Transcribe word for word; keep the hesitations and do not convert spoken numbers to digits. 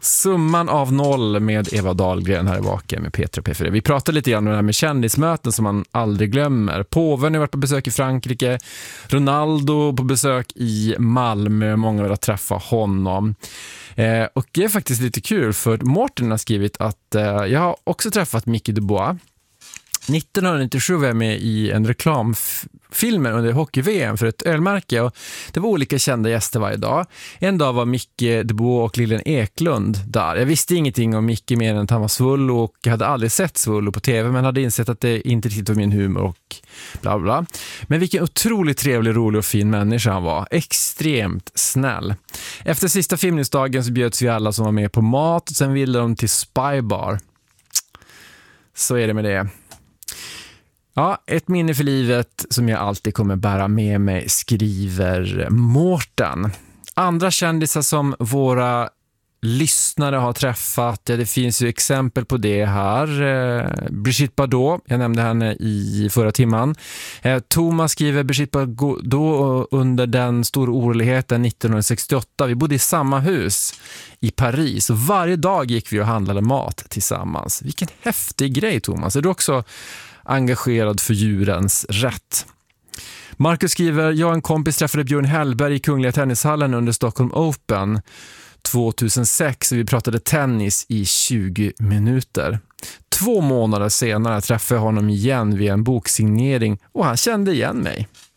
Summan av noll med Eva Dahlgren här i Vaken med Petra och P fyra. Vi pratade lite grann om det här med kändismöten som man aldrig glömmer. Påven har varit på besök i Frankrike. Ronaldo på besök i Malmö. Många vill träffa honom. Eh, och det är faktiskt lite kul för Mårten har skrivit att eh, jag har också träffat Micke Dubois. nittonhundranittiosju var jag med i en reklamfilm under hockey-V M för ett ölmärke och det var olika kända gäster varje dag. En dag var Micke Dubois och Lilian Eklund där. Jag visste ingenting om Micke mer än att han var Svullo och jag hade aldrig sett Svullo på tv men hade insett att det inte riktigt var min humor och bla bla. Men vilken otroligt trevlig, rolig och fin människa han var. Extremt snäll. Efter sista filmningsdagen så bjöds vi alla som var med på mat och sen ville de till Spybar. Så är det med det. Ja, ett minne för livet som jag alltid kommer bära med mig, skriver Mårten. Andra kändisar som våra lyssnare har träffat, ja, det finns ju exempel på det här. Eh, Brigitte Bardot, jag nämnde henne i förra timman. Eh, Thomas skriver Brigitte Bardot under den stora oroligheten nittonhundrasextioåtta. Vi bodde i samma hus i Paris och varje dag gick vi och handlade mat tillsammans. Vilken häftig grej, Thomas. Är du också engagerad för djurens rätt? Marcus skriver, jag och en kompis träffade Björn Hellberg i Kungliga Tennishallen under Stockholm Open tjugohundrasex och vi pratade tennis i tjugo minuter. Två månader senare träffade jag honom igen vid en boksignering och han kände igen mig.